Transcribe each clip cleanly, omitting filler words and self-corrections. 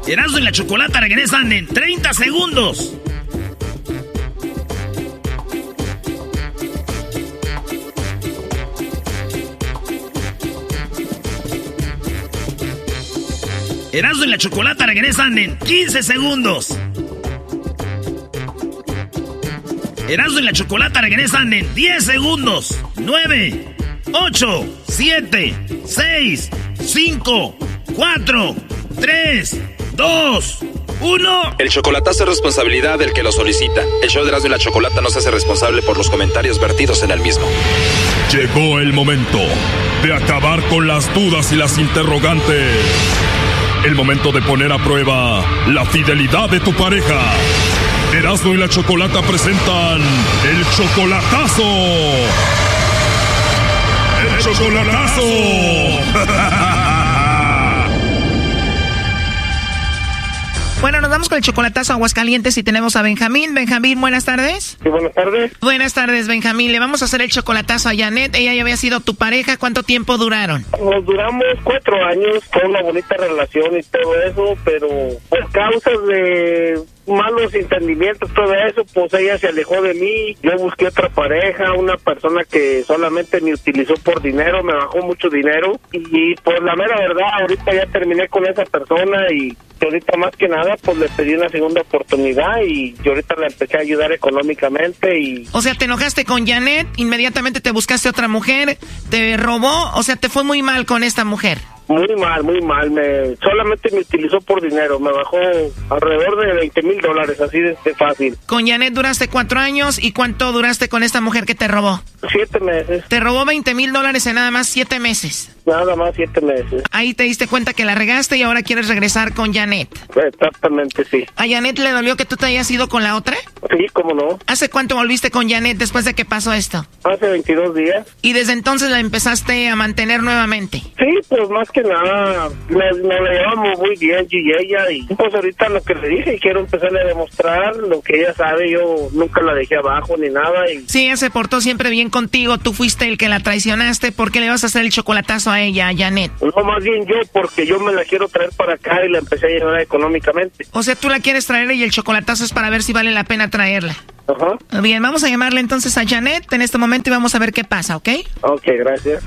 Erasmo y la Chocolata regresan en 30 segundos. Erasmo y la Chocolata regresan en 15 segundos. Erasmo y la Chocolata regresan en 10 segundos. 9, 8, 7, 6, 5, 4, 3, 2, 1. El chocolatazo es responsabilidad del que lo solicita. El show de Erasmo y la Chocolata no se hace responsable por los comentarios vertidos en el mismo. Llegó el momento de acabar con las dudas y las interrogantes. El momento de poner a prueba la fidelidad de tu pareja. Erasmo y la Chocolata presentan el chocolatazo. ¡El chocolatazo! Bueno, nos vamos con el chocolatazo a Aguascalientes y tenemos a Benjamín. Benjamín, buenas tardes. Sí, buenas tardes. Buenas tardes, Benjamín. Le vamos a hacer el chocolatazo a Janet. Ella ya había sido tu pareja. ¿Cuánto tiempo duraron? Nos duramos 4 años, fue una bonita relación y todo eso, pero por causas de malos entendimientos, todo eso, pues ella se alejó de mí. Yo busqué otra pareja, una persona que solamente me utilizó por dinero, me bajó mucho dinero y pues la mera verdad, ahorita ya terminé con esa persona y ahorita más que nada pues le pedí una segunda oportunidad y yo ahorita la empecé a ayudar económicamente y... O sea, te enojaste con Janet, inmediatamente te buscaste otra mujer, te robó, o sea, te fue muy mal con esta mujer. Muy mal, solamente me utilizó por dinero, me bajó alrededor de $20,000, así de fácil. Con Janet duraste 4 años, ¿y cuánto duraste con esta mujer que te robó? 7 meses. Te robó $20,000 en nada más 7 meses. Nada más 7 meses. Ahí te diste cuenta que la regaste y ahora quieres regresar con Janet. Exactamente, sí. ¿A Janet le dolió que tú te hayas ido con la otra? Sí, cómo no. ¿Hace cuánto volviste con Janet después de que pasó esto? Hace 22 días. ¿Y desde entonces la empezaste a mantener nuevamente? Sí, pues más que nada, nos la llevamos muy bien yo y ella, y pues ahorita lo que le dije, quiero empezarle a demostrar lo que ella sabe, yo nunca la dejé abajo ni nada. Y... Sí, ella se portó siempre bien contigo, tú fuiste el que la traicionaste, ¿por qué le vas a hacer el chocolatazo a ella, a Janet? No, más bien yo, porque yo me la quiero traer para acá y la empecé a ayudar económicamente. O sea, tú la quieres traer y el chocolatazo es para ver si vale la pena traerla. Ajá. Bien, vamos a llamarle entonces a Janet en este momento y vamos a ver qué pasa, ¿ok? Ok, gracias.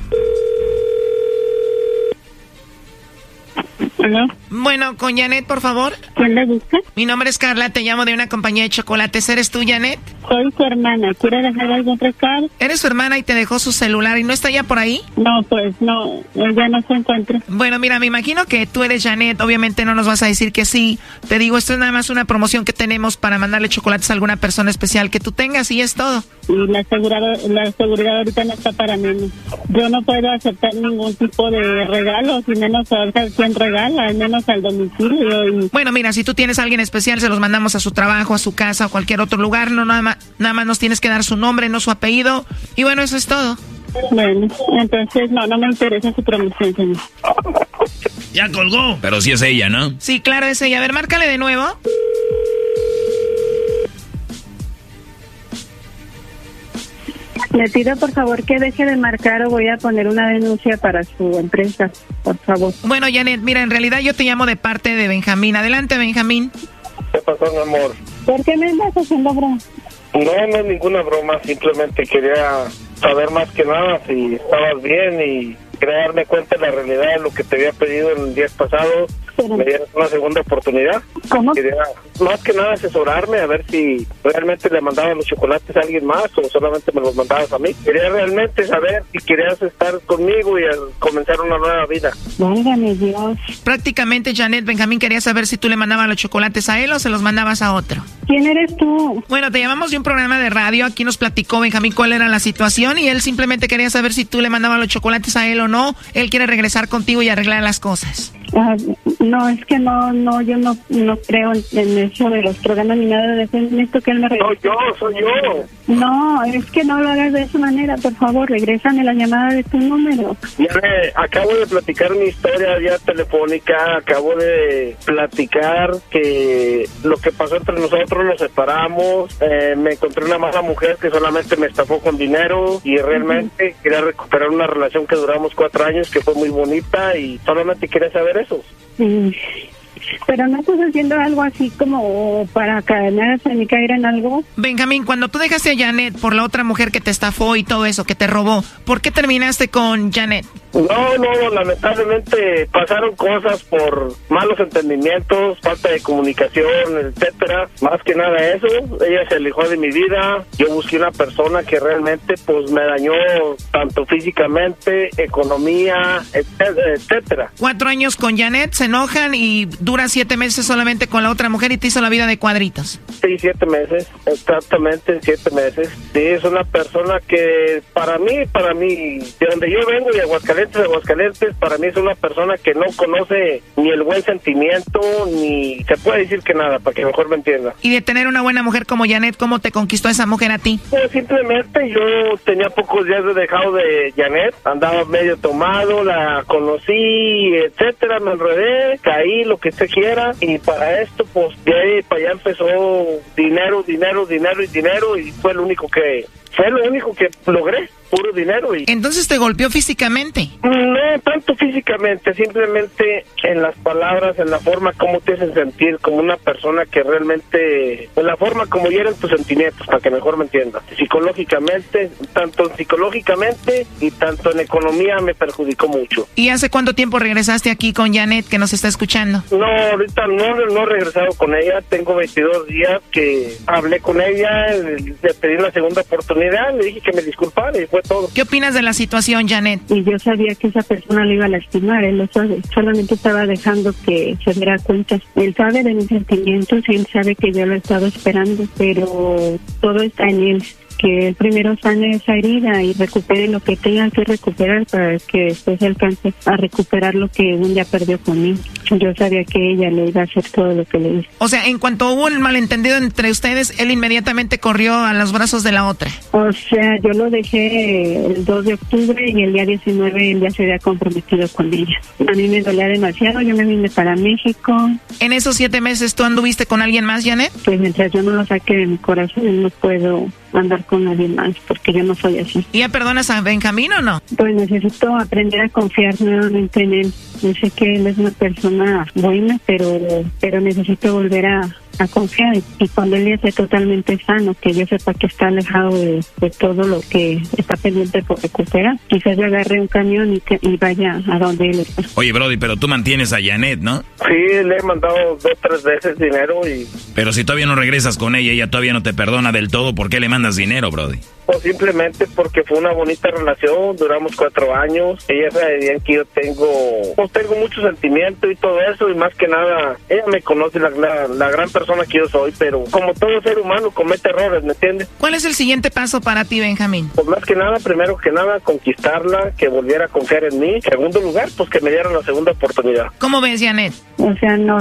¿Aló? Bueno, con Janet, por favor. ¿Quién le busca? Mi nombre es Carla, te llamo de una compañía de chocolates. ¿Eres tú, Janet? Soy su hermana. ¿Quiere dejar algún recado? ¿Eres su hermana y te dejó su celular y no está ya por ahí? No, pues no, ella no se encuentra. Bueno, mira, me imagino que tú eres Janet, obviamente no nos vas a decir que sí. Te digo, esto es nada más una promoción que tenemos para mandarle chocolates a alguna persona especial que tú tengas y es todo. Y la seguridad ahorita no está para mí. Yo no puedo aceptar ningún tipo de regalo, y menos a quien regala, al menos al domicilio. Y... Bueno, mira, si tú tienes a alguien especial, se los mandamos a su trabajo, a su casa o cualquier otro lugar. No, nada más nos tienes que dar su nombre, no su apellido. Y bueno, eso es todo. Bueno, entonces no me interesa su promoción, señor. Ya colgó. Pero sí es ella, ¿no? Sí, claro, es ella. A ver, márcale de nuevo. Le pido por favor que deje de marcar o voy a poner una denuncia para su empresa, por favor. Bueno, Janet, mira, en realidad yo te llamo de parte de Benjamín. Adelante, Benjamín. ¿Qué pasó, mi amor? ¿Por qué me estás haciendo broma? No es ninguna broma, simplemente quería saber más que nada si estabas bien y quería darme cuenta de la realidad de lo que te había pedido el día pasado. Me dieras una segunda oportunidad. ¿Cómo? Quería más que nada asesorarme a ver si realmente le mandabas los chocolates a alguien más o solamente me los mandabas a mí. Quería realmente saber si querías estar conmigo y comenzar una nueva vida. Válgame Dios. Prácticamente, Janet, Benjamín quería saber si tú le mandabas los chocolates a él o se los mandabas a otro. ¿Quién eres tú? Bueno, te llamamos de un programa de radio. Aquí nos platicó Benjamín cuál era la situación y él simplemente quería saber si tú le mandabas los chocolates a él o no. Él quiere regresar contigo y arreglar las cosas. No, es que yo no creo en eso de los programas ni nada de eso. Necesito que él me regrese. Soy yo. No, es que no lo hagas de esa manera, por favor, regrésame la llamada de tu número. Ya acabo de platicar mi historia ya telefónica, acabo de platicar que lo que pasó entre nosotros, nos separamos, me encontré una mala mujer que solamente me estafó con dinero y realmente quería recuperar una relación que duramos 4 años, que fue muy bonita y solamente quería saber eso. Pero no estás haciendo algo así como para caer en algo. Benjamín, cuando tú dejaste a Janet por la otra mujer que te estafó y todo eso, que te robó, ¿por qué terminaste con Janet? No, lamentablemente pasaron cosas por malos entendimientos, falta de comunicación, etcétera. Más que nada eso, ella se alejó de mi vida. Yo busqué una persona que realmente pues me dañó tanto físicamente, economía, etcétera. 4 años con Janet, se enojan y dura 7 meses solamente con la otra mujer y te hizo la vida de cuadritos. Sí, 7 meses, exactamente 7 meses. Sí, es una persona que para mí, de donde yo vengo, de Aguascalientes, para mí es una persona que no conoce ni el buen sentimiento, ni se puede decir que nada, para que mejor me entienda. Y de tener una buena mujer como Janet, ¿cómo te conquistó esa mujer a ti? Pues simplemente yo tenía pocos días de dejado de Janet, andaba medio tomado, la conocí, etcétera, me enredé, caí, lo que usted quiera, y para esto, pues de ahí para allá empezó dinero, y fue lo único que logré. Puro dinero. Entonces te golpeó físicamente. No tanto físicamente, simplemente en las palabras, en la forma como te hacen sentir como una persona que realmente, en la forma como hieren tus sentimientos, para que mejor me entiendas. Psicológicamente, tanto psicológicamente y tanto en economía me perjudicó mucho. ¿Y hace cuánto tiempo regresaste aquí con Janet, que nos está escuchando? No, ahorita no he regresado con ella, tengo 22 días que hablé con ella, le pedí una segunda oportunidad, le dije que me disculpara y fue todo. ¿Qué opinas de la situación, Janet? Y yo sabía que esa persona le iba a lastimar, él lo sabe, solamente estaba dejando que se diera cuenta. Él sabe de mis sentimientos y él sabe que yo lo he estado esperando, pero todo está en él. Que él primero sane esa herida y recupere lo que tenga que recuperar para que después alcance a recuperar lo que un día perdió conmigo. Yo sabía que ella le iba a hacer todo lo que le hizo. O sea, en cuanto hubo un malentendido entre ustedes, él inmediatamente corrió a los brazos de la otra. O sea, yo lo dejé el 2 de octubre y el día 19 él ya se había comprometido con ella. A mí me dolía demasiado, yo me vine para México. ¿En esos 7 meses tú anduviste con alguien más, Janet? Pues mientras yo no lo saque de mi corazón, no puedo andar con nadie más, porque yo no soy así. ¿Y ya perdonas a Benjamín o no? Pues necesito aprender a confiar nuevamente en él. Yo sé que él es una persona buena, pero necesito volver a confiar, y cuando él ya esté totalmente sano, que yo sepa que está alejado de todo lo que está pendiente por recuperar, quizás le agarre un camión y vaya a donde él está. Oye, Brody, pero tú mantienes a Janet, ¿no? Sí, le he mandado 2-3 veces dinero y... Pero si todavía no regresas con ella todavía no te perdona del todo, ¿por qué le mandas dinero, Brody? Pues simplemente porque fue una bonita relación, duramos 4 años, ella sabe que yo tengo mucho sentimiento y todo eso, y más que nada, ella me conoce la gran persona que yo soy, pero como todo ser humano comete errores, ¿me entiendes? ¿Cuál es el siguiente paso para ti, Benjamín? Pues más que nada, primero que nada, conquistarla, que volviera a confiar en mí. Segundo lugar, pues que me dieran la segunda oportunidad. ¿Cómo ves, Janet? O sea, no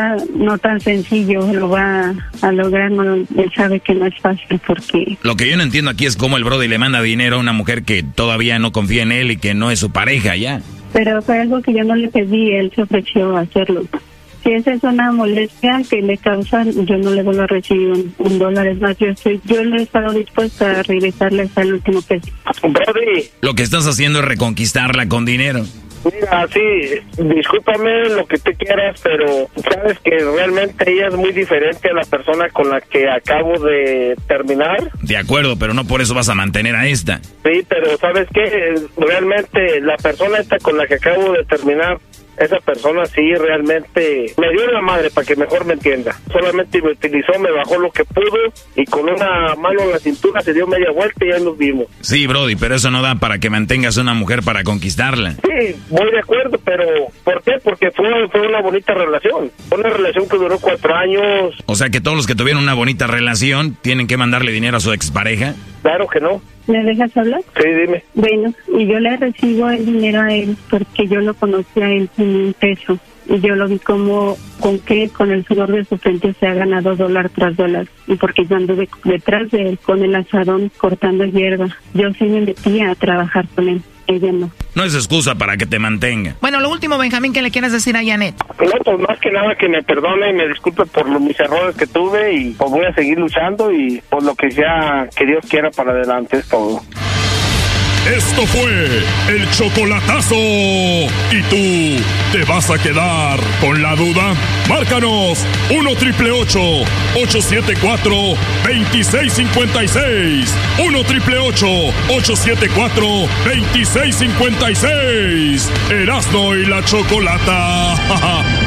tan sencillo, lo va a lograr, él sabe que no es fácil, porque... Lo que yo no entiendo aquí es cómo el Brody le manda dinero a una mujer que todavía no confía en él y que no es su pareja ya. Pero fue algo que yo no le pedí, él se ofreció a hacerlo. Si esa es una molestia que le causan, yo no le vuelvo a recibir un dólar. Es más, yo le he estado dispuesta a regresarle hasta el último peso. Brody, lo que estás haciendo es reconquistarla con dinero. Mira, sí, discúlpame lo que tú quieras, pero sabes que realmente ella es muy diferente a la persona con la que acabo de terminar. De acuerdo, pero no por eso vas a mantener a esta. Sí, pero ¿sabes qué? Realmente la persona esta con la que acabo de terminar, esa persona sí realmente me dio la madre, para que mejor me entienda. Solamente me utilizó, me bajó lo que pudo y con una mano en la cintura se dio media vuelta y ya nos vimos. Sí, Brody, pero eso no da para que mantengas a una mujer para conquistarla. Sí, voy de acuerdo, pero ¿por qué? Porque fue una bonita relación. Fue una relación que duró 4 años. O sea que todos los que tuvieron una bonita relación tienen que mandarle dinero a su expareja. Claro que no. ¿Me dejas hablar? Sí, dime. Bueno, y yo le recibo el dinero a él porque yo lo conocí a él sin un peso. Y yo lo vi como con el sudor de su frente se ha ganado dólar tras dólar. Y porque yo anduve detrás de él con el asadón cortando hierba. Yo sí me metía a trabajar con él. Ella no. No es excusa para que te mantenga. Bueno, lo último, Benjamín, ¿qué le quieres decir a Janet? No, pues más que nada que me perdone y me disculpe por mis errores que tuve y pues voy a seguir luchando y por lo que sea que Dios quiera para adelante es todo. Esto fue el chocolatazo. ¿Y tú te vas a quedar con la duda? Márcanos 1-888-874-2656. 1-888-874-2656. Erasmo y la Chocolata.